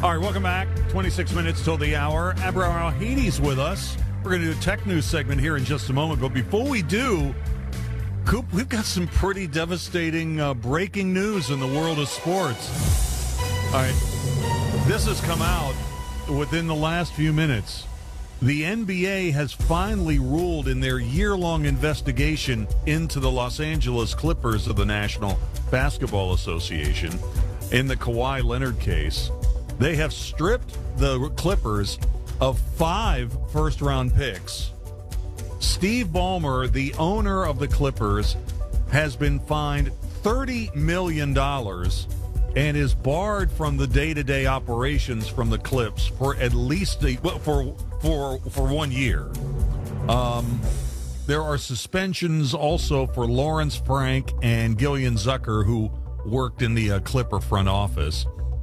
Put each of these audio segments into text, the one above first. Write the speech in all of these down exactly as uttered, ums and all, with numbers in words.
All right, welcome back. twenty-six minutes till the hour. Abrar Al-Heidi's with us. We're going to do a tech news segment here in just a moment. But before we do, Coop, we've got some pretty devastating uh, breaking news in the world of sports. All right, this has come out within the last few minutes. The N B A has finally ruled in their year-long investigation into the Los Angeles Clippers of the National Basketball Association in the Kawhi Leonard case. They have stripped the Clippers of five first-round picks. Steve Ballmer, the owner of the Clippers, has been fined thirty million dollars and is barred from the day-to-day operations from the Clips for at least a, for for for one year. Um, there are suspensions also for Lawrence Frank and Gillian Zucker, who worked in the uh, Clipper front office.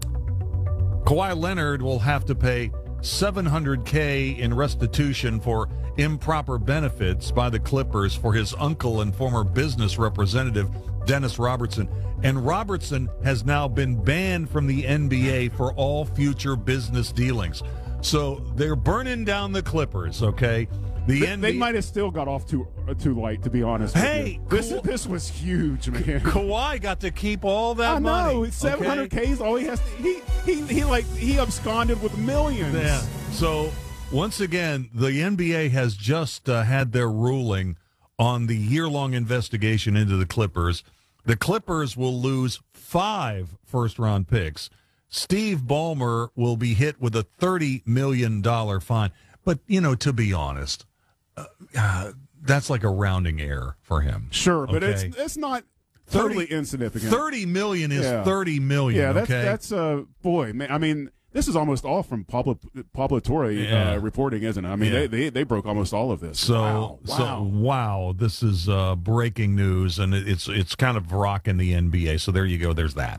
Kawhi Leonard will have to pay seven hundred thousand dollars in restitution for improper benefits by the Clippers for his uncle and former business representative, Dennis Robertson. And Robertson has now been banned from the N B A for all future business dealings. So they're burning down the Clippers, okay? The they, N B A, they might have still got off too uh, too light, to be honest. Hey, with you. this Ka- this was huge, man. Kawhi got to keep all that I money. know seven hundred okay? K is all he has. To, he he he like he absconded with millions. Yeah. So once again, the N B A has just uh, had their ruling on the year-long investigation into the Clippers. The Clippers will lose five first-round picks. Steve Ballmer will be hit with a thirty million dollars fine. But, you know, to be honest, uh, uh, that's like a rounding error for him. Sure, but okay? it's it's not totally thirty, insignificant. thirty million is yeah. thirty million. Yeah, that's okay? that's uh boy, man. I mean, this is almost all from Pablo Pablo Torre yeah. uh, reporting, isn't it? I mean, yeah. they, they they broke almost all of this. So wow, wow. so wow, this is uh, breaking news, and it, it's it's kind of rocking the N B A. So there you go. There's that.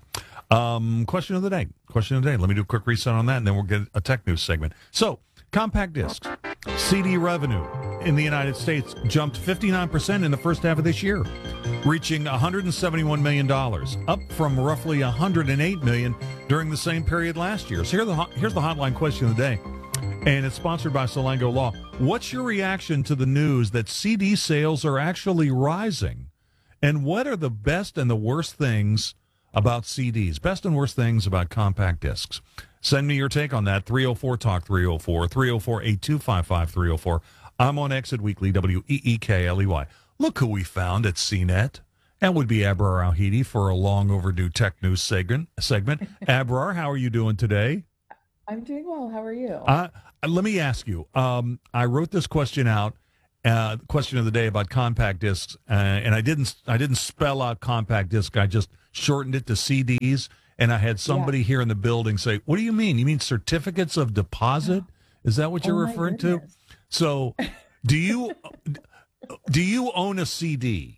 Um, question of the day. Question of the day. Let me do a quick reset on that, and then we'll get a tech news segment. So. Compact discs, C D revenue in the United States jumped fifty-nine percent in the first half of this year, reaching one hundred seventy-one million dollars, up from roughly one hundred eight million dollars during the same period last year. So here the, here's the hotline question of the day, and it's sponsored by Salango Law. What's your reaction to the news that C D sales are actually rising? And what are the best and the worst things about C Ds? Best and worst things about compact discs? Send me your take on that. three oh four talk three oh four, three oh four, eight two five five, three oh four. I'm on Exit Weekly, W E E K L E Y. Look who we found at C net. That would be Abrar Al-Heidi for a long overdue tech news segment. segment. Abrar, how are you doing today? I'm doing well. How are you? Uh, let me ask you. Um, I wrote this question out, uh, question of the day about compact discs, uh, and I didn't. I didn't spell out compact disc. I just shortened it to C Ds. And I had somebody yeah. here in the building say, what do you mean? You mean certificates of deposit? Is that what you're oh referring goodness. to? So do you do you own a C D?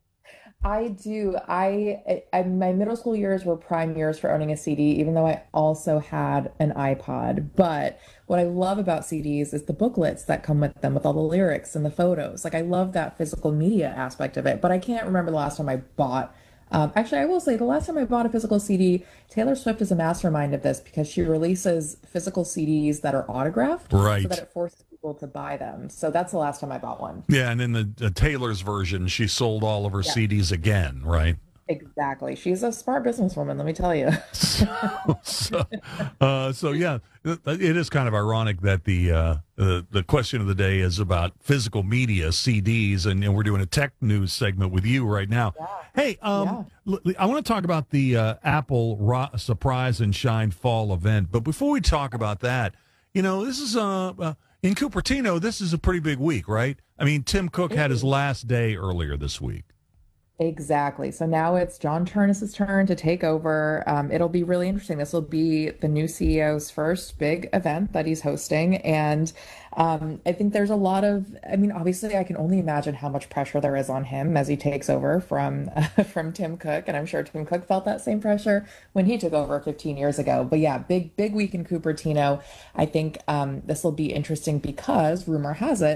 I do. I, I my middle school years were prime years for owning a C D, even though I also had an iPod. But what I love about C Ds is the booklets that come with them, with all the lyrics and the photos. Like, I love that physical media aspect of it. But I can't remember the last time I bought Um, actually, I will say the last time I bought a physical C D, Taylor Swift is a mastermind of this because she releases physical C Ds that are autographed, right, so that it forces people to buy them. So that's the last time I bought one. Yeah, and in the, the Taylor's version, she sold all of her yeah. C Ds again, right? Exactly. She's a smart businesswoman, let me tell you. so, so, uh, so, yeah, it is kind of ironic that the, uh, the the question of the day is about physical media, C Ds, and, and we're doing a tech news segment with you right now. Yeah. Hey, um, yeah. I want to talk about the uh, Apple Ro- Surprise and Shine Fall event, but before we talk about that, you know, this is uh, uh, in Cupertino, this is a pretty big week, right? I mean, Tim Cook had his last day earlier this week. Exactly. So now it's John Ternus's turn to take over. Um, it'll be really interesting. This will be the new C E O's first big event that he's hosting. And um, I think there's a lot of, I mean, obviously I can only imagine how much pressure there is on him as he takes over from, uh, from Tim Cook. And I'm sure Tim Cook felt that same pressure when he took over fifteen years ago. But yeah, big, big week in Cupertino. I think um, this will be interesting because rumor has it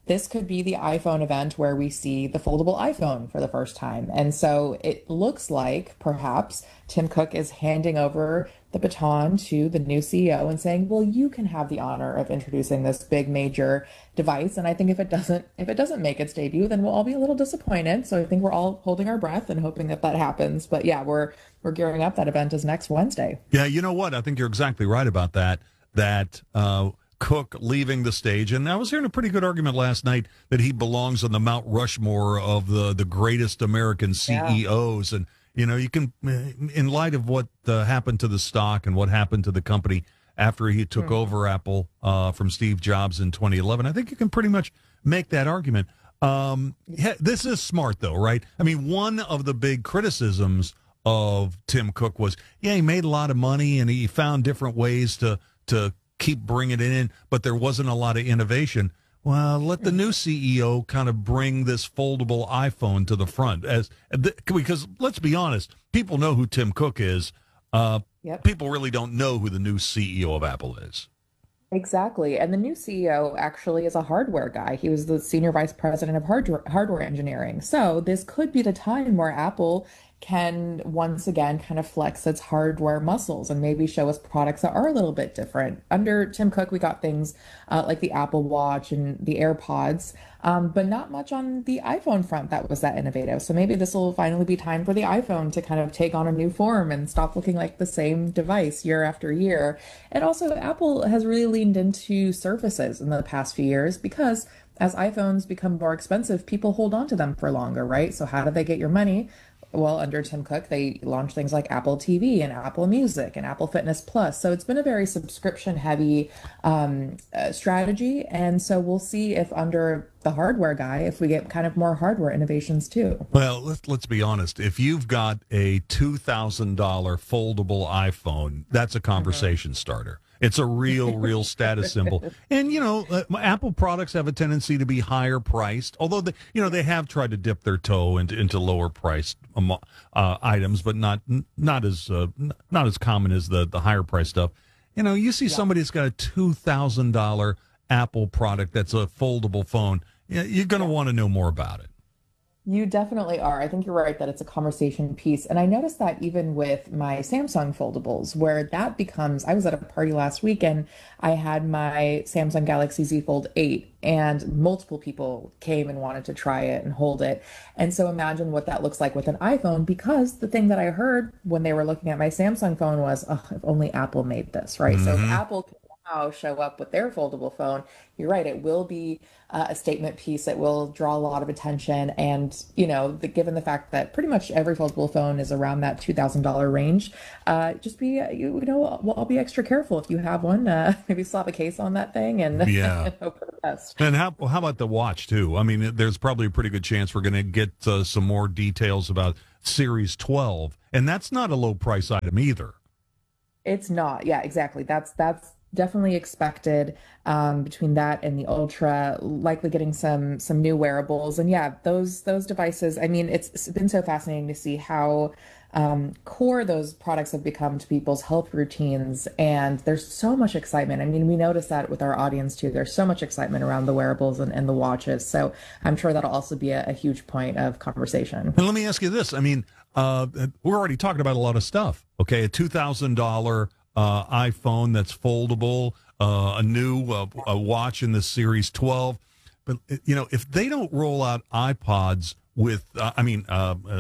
this could be the iPhone event where we see the foldable iPhone for the first time. And so it looks like perhaps Tim Cook is handing over the baton to the new C E O and saying, well, you can have the honor of introducing this big major device. And I think if it doesn't, if it doesn't make its debut, then we'll all be a little disappointed. So I think we're all holding our breath and hoping that that happens. But yeah, we're, we're gearing up. That event is next Wednesday. Yeah. You know what? I think you're exactly right about that, that, uh, Cook leaving the stage, and I was hearing a pretty good argument last night that he belongs on the Mount Rushmore of the, the greatest American C E Os. Yeah. And, you know, you can, in light of what uh, happened to the stock and what happened to the company after he took mm. over Apple uh, from Steve Jobs in twenty eleven, I think you can pretty much make that argument. Um, yeah, this is smart, though, right? I mean, one of the big criticisms of Tim Cook was, yeah, he made a lot of money and he found different ways to to keep bringing it in, but there wasn't a lot of innovation. Well, let the new C E O kind of bring this foldable iPhone to the front, as because let's be honest, people know who Tim Cook is. Uh, yep. People really don't know who the new C E O of Apple is. Exactly. And the new C E O actually is a hardware guy. He was the senior vice president of hardware, hardware engineering. So this could be the time where Apple can once again kind of flex its hardware muscles and maybe show us products that are a little bit different. Under Tim Cook, we got things uh, like the Apple Watch and the AirPods, um, but not much on the iPhone front that was that innovative. So maybe this will finally be time for the iPhone to kind of take on a new form and stop looking like the same device year after year. And also, Apple has really leaned into Surfaces in the past few years because as iPhones become more expensive, people hold on to them for longer, right? So how do they get your money? Well, under Tim Cook, they launched things like Apple T V and Apple Music and Apple Fitness Plus. So it's been a very subscription-heavy um, uh, strategy. And so we'll see if under the hardware guy, if we get kind of more hardware innovations too. Well, let's, let's be honest. If you've got a two thousand dollars foldable iPhone, that's a conversation mm-hmm. starter. It's a real, real status symbol. And, you know, uh, Apple products have a tendency to be higher priced, although, they, you know, they have tried to dip their toe into, into lower priced um, uh, items, but not not as uh, not as common as the, the higher priced stuff. You know, you see yeah. somebody that's got a two thousand dollars Apple product that's a foldable phone, you're going to yeah. want to know more about it. You definitely are. I think you're right that it's a conversation piece. And I noticed that even with my Samsung foldables, where that becomes, I was at a party last week and I had my Samsung Galaxy Z Fold eight and multiple people came and wanted to try it and hold it. And so imagine what that looks like with an iPhone, because the thing that I heard when they were looking at my Samsung phone was, oh, if only Apple made this, right? Mm-hmm. So if Apple can now show up with their foldable phone, you're right, it will be uh, a statement piece. It will draw a lot of attention. And, you know, the, given the fact that pretty much every foldable phone is around that two thousand dollars range, uh, just be, uh, you know, well, I'll be extra careful if you have one. Uh, maybe slap a case on that thing and, yeah. and hope for the best. And how, how about the watch, too? I mean, there's probably a pretty good chance we're going to get uh, some more details about Series twelve. And that's not a low price item either. It's not. Yeah, exactly. That's, that's, definitely expected um, between that and the Ultra, likely getting some some new wearables. And yeah, those those devices, I mean, it's, it's been so fascinating to see how um, core those products have become to people's health routines. And there's so much excitement. I mean, we notice that with our audience too. There's so much excitement around the wearables and, and the watches. So I'm sure that'll also be a, a huge point of conversation. And let me ask you this. I mean, uh, we're already talking about a lot of stuff. Okay, a two thousand dollars Uh, iPhone that's foldable, uh, a new uh, a watch in the Series twelve. But, you know, if they don't roll out iPods with, uh, I mean, uh, uh,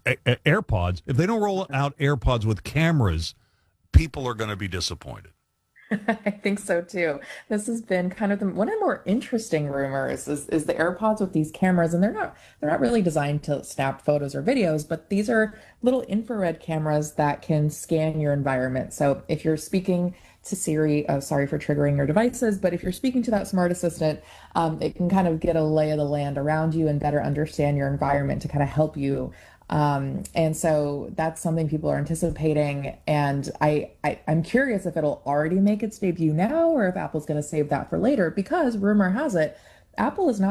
AirPods, if they don't roll out AirPods with cameras, people are going to be disappointed. I think so too. This has been kind of the, one of the more interesting rumors is, is the AirPods with these cameras, and they're not they're not really designed to snap photos or videos, but these are little infrared cameras that can scan your environment. So if you're speaking to Siri, oh, sorry for triggering your devices, but if you're speaking to that smart assistant, um, it can kind of get a lay of the land around you and better understand your environment to kind of help you. Um, and so that's something people are anticipating. And I, I, I'm curious if it'll already make its debut now or if Apple's going to save that for later, because rumor has it, Apple is not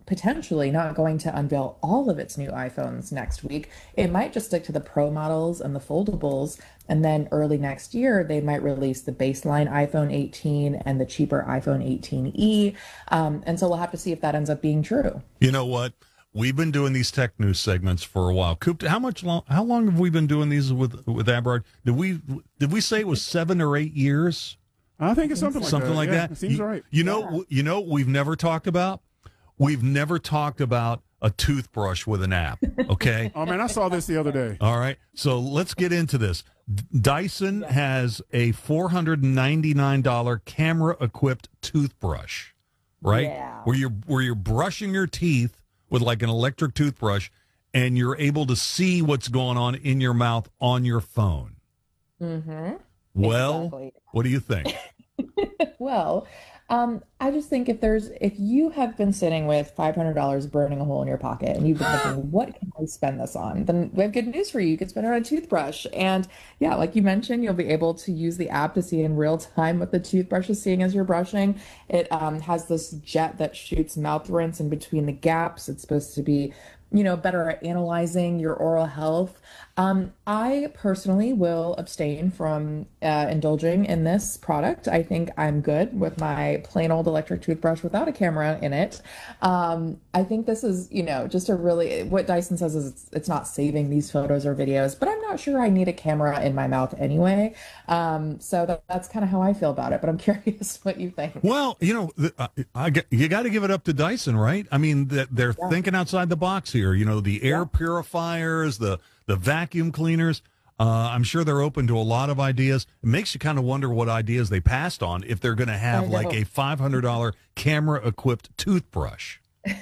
potentially not going to unveil all of its new iPhones next week. It might just stick to the Pro models and the foldables. And then early next year, they might release the baseline iPhone eighteen and the cheaper iPhone eighteen E. Um, and so we'll have to see if that ends up being true. You know what? We've been doing these tech news segments for a while. Coop, how much long? How long have we been doing these with with Aberard? Did we did we say it was seven or eight years? I think it's something like Something that. like Yeah, that. it seems you, right. You know, Yeah. you know, what we've never talked about. We've never talked about a toothbrush with an app. Okay. Oh man, I saw this the other day. All right. So let's get into this. D- Dyson has a four hundred ninety-nine dollars camera-equipped toothbrush, right? Yeah. Where you're where you're brushing your teeth with like an electric toothbrush, and you're able to see what's going on in your mouth on your phone. Mm-hmm. Well, Exactly. what do you think? Well, um, I just think if there's if you have been sitting with five hundred dollars burning a hole in your pocket and you've been thinking, what can I spend this on? Then we have good news for you. You can spend it on a toothbrush. And yeah, like you mentioned, you'll be able to use the app to see in real time what the toothbrush is seeing as you're brushing. It um, has this jet that shoots mouth rinse in between the gaps. It's supposed to be, you know, better at analyzing your oral health. Um, I personally will abstain from uh, indulging in this product. I think I'm good with my plain old electric toothbrush without a camera in it. Um, I think this is, you know, just a really, what Dyson says is it's, it's not saving these photos or videos, but I'm not sure I need a camera in my mouth anyway. Um, so that, that's kind of how I feel about it, but I'm curious what you think. Well, you know, the, uh, I, get- you got to give it up to Dyson, right? I mean, that they're Yeah. thinking outside the box here. You know, the air Yeah. purifiers, the the vacuum cleaners. Uh, I'm sure they're open to a lot of ideas. It makes you kind of wonder what ideas they passed on if they're going to have I know. like a five hundred dollars camera-equipped toothbrush.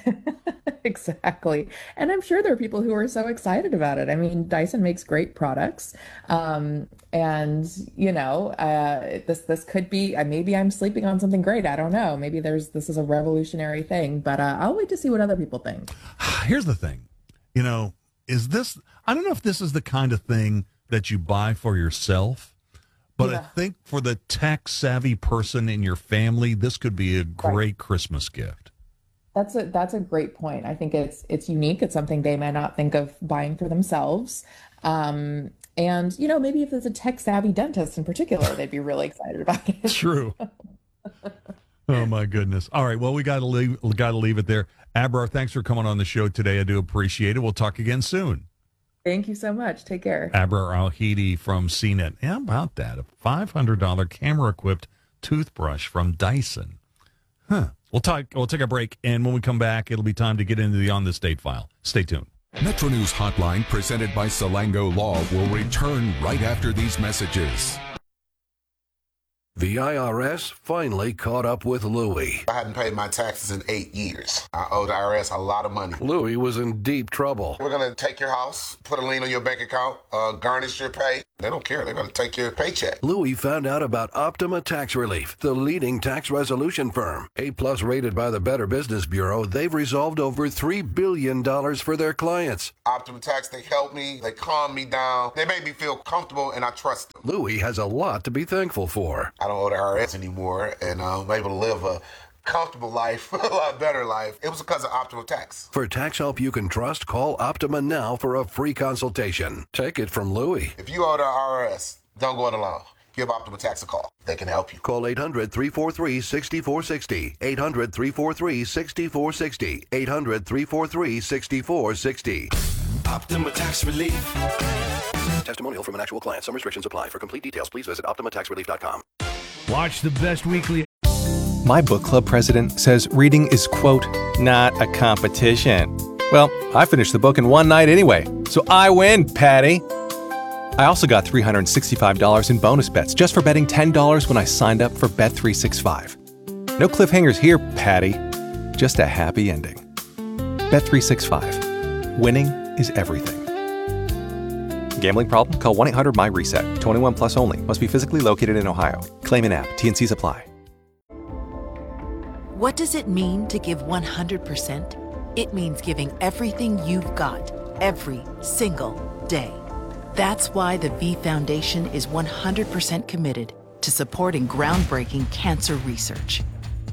Exactly. And I'm sure there are people who are so excited about it. I mean, Dyson makes great products. Um, and, you know, uh, this this could be, uh, maybe I'm sleeping on something great. I don't know. Maybe there's this is a revolutionary thing, but uh, I'll wait to see what other people think. Here's the thing. You know, is this, I don't know if this is the kind of thing that you buy for yourself, but I Yeah. think for the tech savvy person in your family, this could be a great Christmas gift. That's a that's a great point. I think it's it's unique. It's something they may not think of buying for themselves. Um, and you know, maybe if it's a tech savvy dentist in particular, they'd be really excited about it. True. Oh my goodness. All right. Well, we got to leave. Got to leave it there. Abrar, thanks for coming on the show today. I do appreciate it. We'll talk again soon. Thank you so much. Take care. Abrar Al-Hidi from C net. Yeah, how about that? A five hundred dollars camera-equipped toothbrush from Dyson. Huh. We'll talk. We'll take a break, and when we come back, it'll be time to get into the On This Date file. Stay tuned. Metro News Hotline, presented by Salango Law, will return right after these messages. The I R S finally caught up with Louie. I hadn't paid my taxes in eight years. I owe the I R S a lot of money. Louie was in deep trouble. We're going to take your house, put a lien on your bank account, uh, garnish your pay. They don't care. They're going to take your paycheck. Louie found out about Optima Tax Relief, the leading tax resolution firm. A-plus rated by the Better Business Bureau, they've resolved over three billion dollars for their clients. Optima Tax, they helped me. They calmed me down. They made me feel comfortable, and I trust them. Louie has a lot to be thankful for. I don't owe the I R S anymore, and uh, I'm able to live a comfortable life, a lot better life. It was because of Optima Tax. For tax help you can trust, call Optima now for a free consultation. Take it from Louie. If you owe the I R S, don't go it alone. Give Optima Tax a call. They can help you. Call eight hundred, three four three, six four six zero. eight hundred, three four three, six four six zero. eight hundred, three four three, six four six zero. Optima Tax Relief. Testimonial from an actual client. Some restrictions apply. For complete details, please visit optima tax relief dot com. Watch the best weekly. My book club president says reading is, quote, not a competition. Well, I finished the book in one night anyway, so I win, Patty. I also got three hundred sixty-five dollars in bonus bets just for betting ten dollars when I signed up for Bet three sixty-five. No cliffhangers here, Patty. Just a happy ending. Bet three sixty-five. Winning is everything. Gambling problem? Call one eight hundred my reset. twenty-one plus only. Must be physically located in Ohio. Claim in app. T and Cs apply. What does it mean to give one hundred percent? It means giving everything you've got, every single day. That's why the V Foundation is one hundred percent committed to supporting groundbreaking cancer research.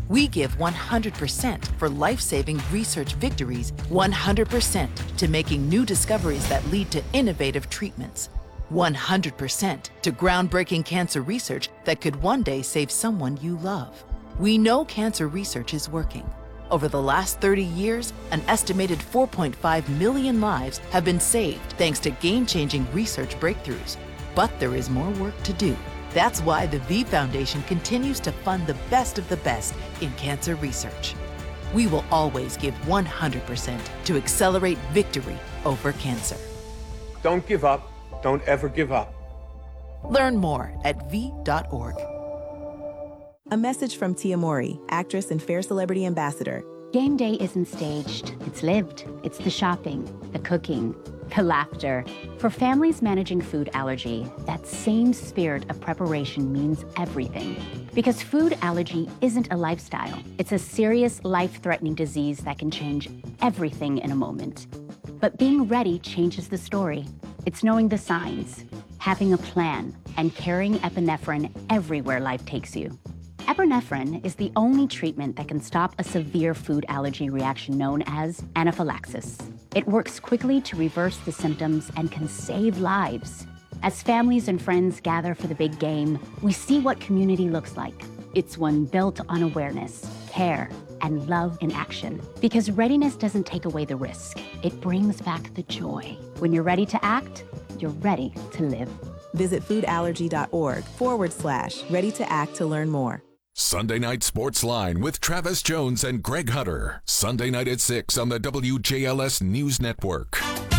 We give one hundred percent for life-saving research victories, one hundred percent to making new discoveries that lead to innovative treatments, one hundred percent to groundbreaking cancer research that could one day save someone you love. We know cancer research is working. Over the last thirty years, an estimated four point five million lives have been saved thanks to game-changing research breakthroughs. But there is more work to do. That's why the V Foundation continues to fund the best of the best in cancer research. We will always give one hundred percent to accelerate victory over cancer. Don't give up. Don't ever give up. Learn more at V dot org. A message from Tia Mori, actress and Fair Celebrity Ambassador. Game day isn't staged. It's lived. It's the shopping, the cooking, the laughter. For families managing food allergy, that same spirit of preparation means everything. Because food allergy isn't a lifestyle. It's a serious, life-threatening disease that can change everything in a moment. But being ready changes the story. It's knowing the signs, having a plan, and carrying epinephrine everywhere life takes you. Epinephrine is the only treatment that can stop a severe food allergy reaction known as anaphylaxis. It works quickly to reverse the symptoms and can save lives. As families and friends gather for the big game, we see what community looks like. It's one built on awareness, care, and love in action. Because readiness doesn't take away the risk. It brings back the joy. When you're ready to act, you're ready to live. Visit foodallergy.org forward slash ready to act to learn more. Sunday Night Sports Line with Travis Jones and Greg Hutter. Sunday night at six on the W J L S News Network.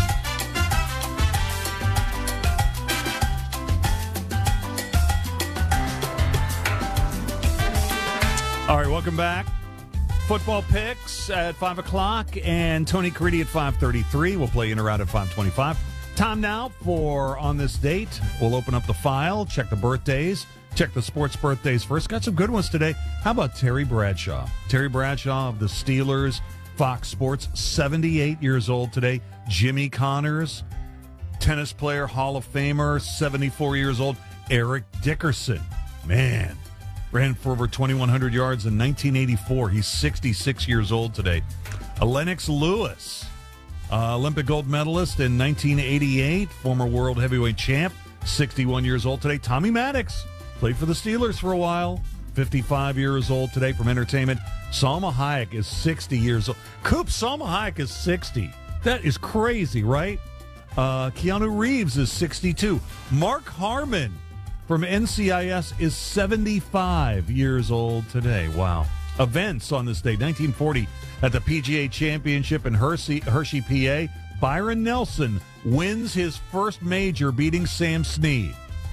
All right, welcome back. Football picks at five o'clock and Tony Caridi at five thirty-three. We'll play in or out at five twenty-five. Time now for On This Date. We'll open up the file, check the birthdays. Check the sports birthdays first. Got some good ones today. How about Terry Bradshaw? Terry Bradshaw of the Steelers, Fox Sports, seventy-eight years old today. Jimmy Connors, tennis player, Hall of Famer, seventy-four years old. Eric Dickerson, man, ran for over twenty-one hundred yards in nineteen eighty-four. He's sixty-six years old today. Lennox Lewis, uh, Olympic gold medalist in nineteen eighty-eight, former world heavyweight champ, sixty-one years old today. Tommy Maddox, played for the Steelers for a while, fifty-five years old today from entertainment. Salma Hayek is sixty years old. Coop, Salma Hayek is sixty. That is crazy, right? Uh, Keanu Reeves is sixty-two. Mark Harmon from N C I S is seventy-five years old today. Wow. Events on this day, nineteen forty at the P G A Championship in Hershey, Hershey, P A, Byron Nelson wins his first major, beating Sam Snead.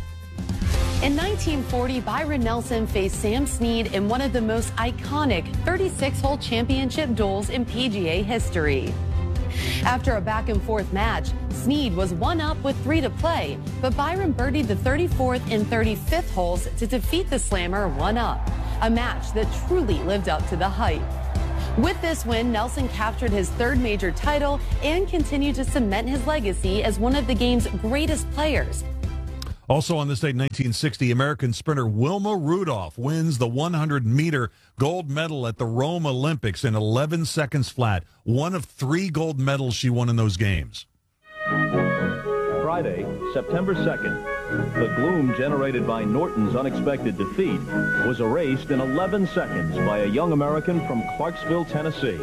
In nineteen forty, Byron Nelson faced Sam Snead in one of the most iconic thirty-six hole championship duels in P G A history. After a back-and-forth match, Snead was one up with three to play, but Byron birdied the thirty-fourth and thirty-fifth holes to defeat the Slammer one up, a match that truly lived up to the hype. With this win, Nelson captured his third major title and continued to cement his legacy as one of the game's greatest players. Also on this date, nineteen sixty, American sprinter Wilma Rudolph wins the one hundred meter gold medal at the Rome Olympics in eleven seconds flat. One of three gold medals she won in those games. Friday, September second, the gloom generated by Norton's unexpected defeat was erased in eleven seconds by a young American from Clarksville, Tennessee.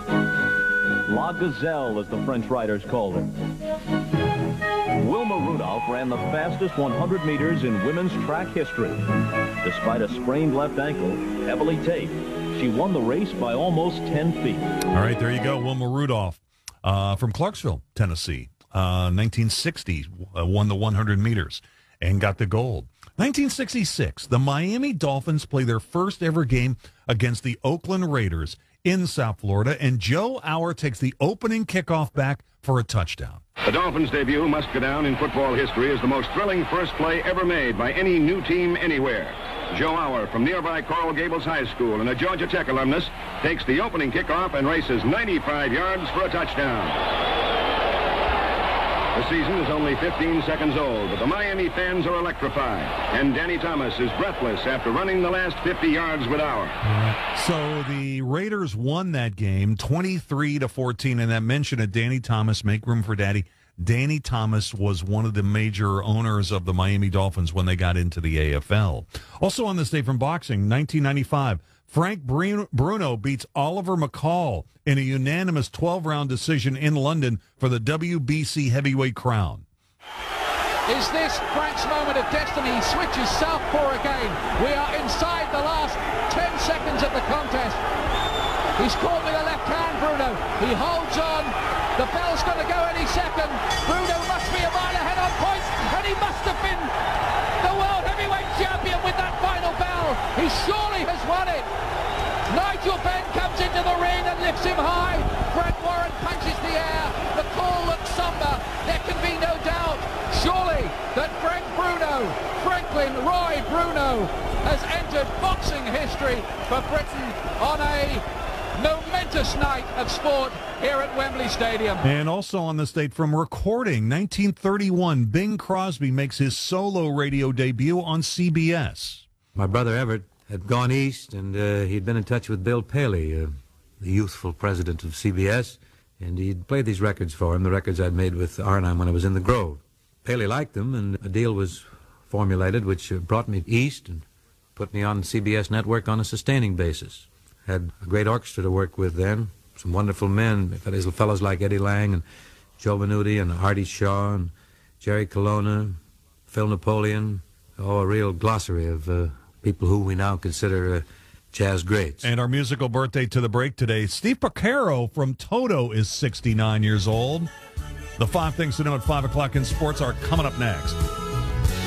La Gazelle, as the French writers called her. Wilma Rudolph ran the fastest one hundred meters in women's track history. Despite a sprained left ankle, heavily taped, she won the race by almost ten feet. All right, there you go. Wilma Rudolph uh, from Clarksville, Tennessee. Uh, nineteen sixty, uh, won the one hundred meters and got the gold. nineteen sixty-six, the Miami Dolphins play their first ever game against the Oakland Raiders in South Florida, and Joe Auer takes the opening kickoff back for a touchdown. The Dolphins' debut must go down in football history as the most thrilling first play ever made by any new team anywhere. Joe Auer from nearby Coral Gables High School and a Georgia Tech alumnus takes the opening kickoff and races ninety-five yards for a touchdown. The The season is only fifteen seconds old, but the Miami fans are electrified. And Danny Thomas is breathless after running the last fifty yards with Auer. So the Raiders won that game twenty-three to fourteen, and that mention of Danny Thomas, make room for Daddy. Danny Thomas was one of the major owners of the Miami Dolphins when they got into the A F L. Also on this day from boxing, nineteen ninety-five, Frank Bruno beats Oliver McCall in a unanimous twelve-round decision in London for the W B C heavyweight crown. Is this Frank's moment of destiny? He switches southpaw again. We are inside the last ten seconds of the contest. He's caught with a left hand, Bruno. He holds on. The bell's going to go any second. Bruno must be a mile ahead on points, and he must have been the world heavyweight champion with that final bell. He surely has won it. Nigel Benn comes into the ring and lifts him high. Frank Warren punches the air. The call looks somber. There can be no doubt, surely, that Frank Bruno, Franklin Roy Bruno, has entered boxing history for Britain on a momentous night of sport here at Wembley Stadium. And also on this date from recording, nineteen thirty-one, Bing Crosby makes his solo radio debut on C B S. My brother Everett had gone east, and uh, he'd been in touch with Bill Paley, uh, the youthful president of C B S, and he'd played these records for him, the records I'd made with Arnhem when I was in the Grove. Paley liked them, and a deal was formulated which uh, brought me east and put me on the C B S network on a sustaining basis. Had a great orchestra to work with then, some wonderful men, fellows like Eddie Lang and Joe Venuti and Artie Shaw and Jerry Colonna, Phil Napoleon, oh, a real glossary of uh, people who we now consider uh, jazz greats. And our musical birthday to the break today, Steve Porcaro from Toto is sixty-nine years old. The five things to know at five o'clock in sports are coming up next.